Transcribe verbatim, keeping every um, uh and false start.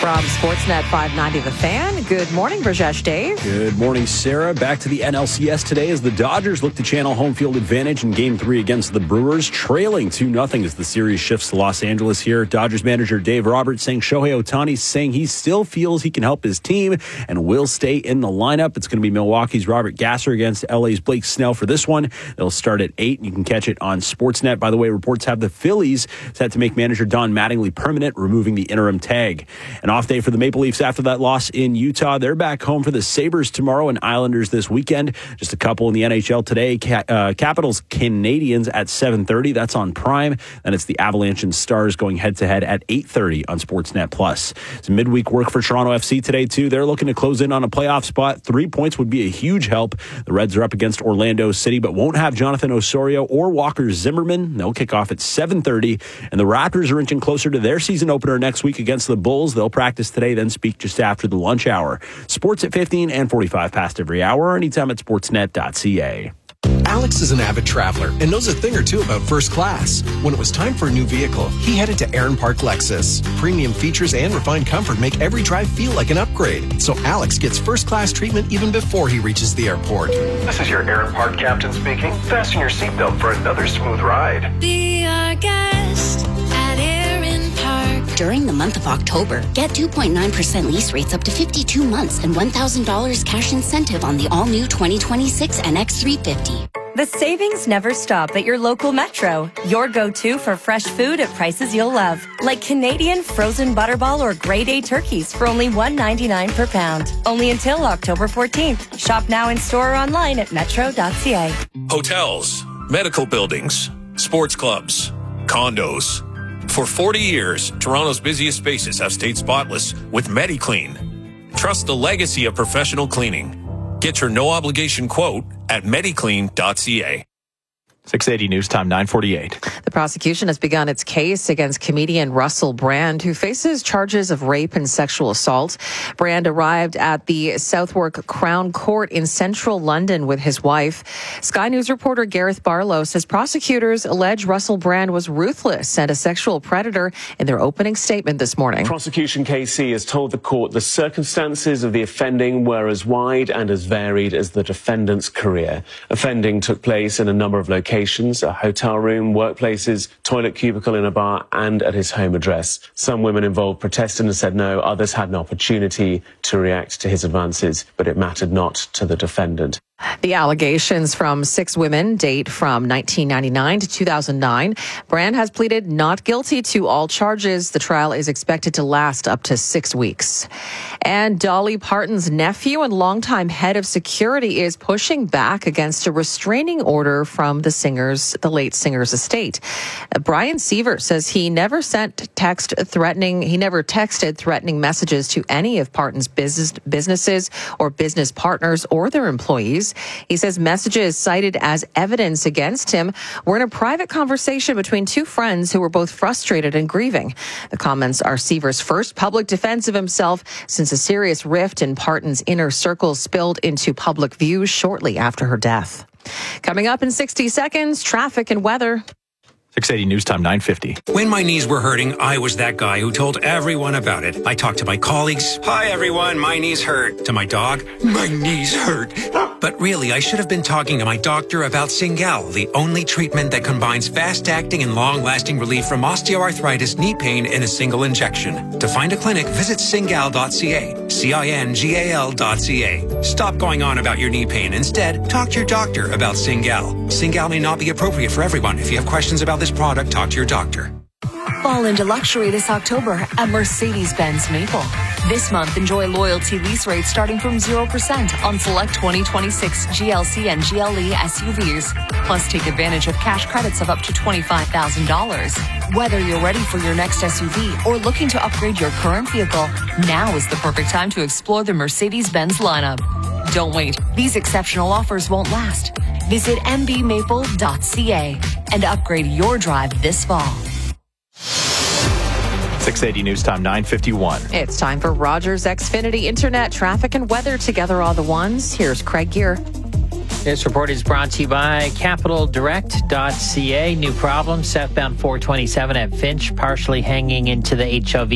From Sportsnet five ninety The Fan, good morning, Brajesh Dave. Good morning, Sarah. Back to the N L C S today as the Dodgers look to channel home field advantage in Game three against the Brewers, trailing two nothing as the series shifts to Los Angeles here. Dodgers manager Dave Roberts saying Shohei Ohtani saying he still feels he can help his team and will stay in the lineup. It's going to be Milwaukee's Robert Gasser against L A's Blake Snell for this one. They'll start at eight. You can catch it on Sportsnet. By the way, reports have the Phillies set to make manager Don Mattingly permanent, removing the interim tag. An off day for the Maple Leafs after that loss in Utah. They're back home for the Sabres tomorrow and Islanders this weekend. Just a couple in the N H L today. Ca- uh, Capitals Canadiens at seven thirty. That's on Prime. And it's the Avalanche and Stars going head-to-head at eight thirty on Sportsnet Plus. It's midweek work for Toronto F C today, too. They're looking to close in on a playoff spot. Three points would be a huge help. The Reds are up against Orlando City, but won't have Jonathan Osorio or Walker Zimmerman. They'll kick off at seven thirty. And the Raptors are inching closer to their season opener next week against the Bulls. They'll practice today, then speak just after the lunch hour. Sports at fifteen and forty-five past every hour, anytime at sportsnet dot c a. Alex is an avid traveler and knows a thing or two about first class. When it was time for a new vehicle, he headed to Aaron Park Lexus. Premium features and refined comfort make every drive feel like an upgrade. So Alex gets first class treatment even before he reaches the airport. This is your Aaron Park captain speaking. Fasten your seatbelt for another smooth ride. Be our guest at Aaron Park. During the month of October, get two point nine percent lease rates up to fifty-two months and one thousand dollars cash incentive on the all-new twenty twenty-six N X three fifty. The savings never stop at your local Metro. Your go-to for fresh food at prices you'll love. Like Canadian frozen butterball or grade A turkeys for only one ninety-nine per pound. Only until October fourteenth. Shop now in store or online at metro dot c a. Hotels, medical buildings, sports clubs, condos. For forty years, Toronto's busiest spaces have stayed spotless with MediClean. Trust the legacy of professional cleaning. Get your no-obligation quote at mediclean dot c a. six eighty News Time, nine forty-eight. The prosecution has begun its case against comedian Russell Brand, who faces charges of rape and sexual assault. Brand arrived at the Southwark Crown Court in central London with his wife. Sky News reporter Gareth Barlow says prosecutors allege Russell Brand was ruthless and a sexual predator in their opening statement this morning. Prosecution K C has told the court the circumstances of the offending were as wide and as varied as the defendant's career. Offending took place in a number of locations: a hotel room, workplaces, toilet cubicle in a bar, and at his home address. Some women involved protested and said no. Others had an opportunity to react to his advances, but it mattered not to the defendant. The allegations from six women date from nineteen ninety-nine to two thousand nine. Brand has pleaded not guilty to all charges. The trial is expected to last up to six weeks. And Dolly Parton's nephew and longtime head of security is pushing back against a restraining order from the singer's, the late singer's estate. Uh, Brian Seaver says he never sent text threatening, he never texted threatening messages to any of Parton's business, businesses or business partners or their employees. He says messages cited as evidence against him were in a private conversation between two friends who were both frustrated and grieving. The comments are Seaver's first public defense of himself since a serious rift in Parton's inner circle spilled into public view shortly after her death. Coming up in sixty seconds, traffic and weather. six eighty News Time, nine fifty. When my knees were hurting, I was that guy who told everyone about it. I talked to my colleagues. Hi, everyone. My knees hurt. To my dog. My knees hurt. But really, I should have been talking to my doctor about Cingal, the only treatment that combines fast-acting and long-lasting relief from osteoarthritis knee pain in a single injection. To find a clinic, visit cingal dot c a. C I N G A L dot C A. Stop going on about your knee pain. Instead, talk to your doctor about Cingal. Cingal may not be appropriate for everyone. If you have questions about this product, talk to your doctor. Fall into luxury this October at Mercedes-Benz Maple. This month, enjoy loyalty lease rates starting from zero percent on select twenty twenty-six G L C and G L E S U Vs. Plus, take advantage of cash credits of up to twenty-five thousand dollars. Whether you're ready for your next S U V or looking to upgrade your current vehicle, now is the perfect time to explore the Mercedes-Benz lineup. Don't wait. These exceptional offers won't last. Visit m b maple dot c a and upgrade your drive this fall. six eighty News Time, nine fifty-one. It's time for Rogers Xfinity Internet traffic and weather together all the ones. Here's Craig Gear. This report is brought to you by capital direct dot c a. New problem, southbound four twenty-seven at Finch, partially hanging into the H O V